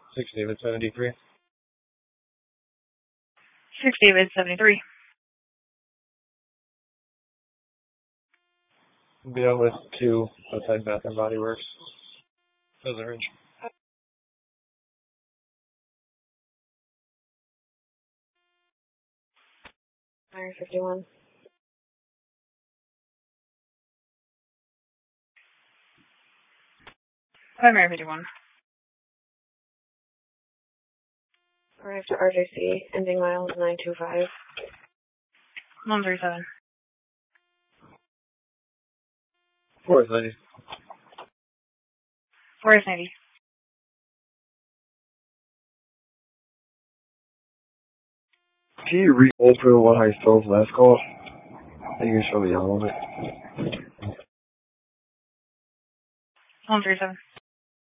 6 David 73. 6 David 73. Be out with 2 outside Bath and Body Works. Pleasant Ridge. Fire 51. Primary 51. Arrive to RJC, ending miles 925. 137. 4th lady. 490. Can you re-hold for the one high stove last call? You can show the yellow of it. 137.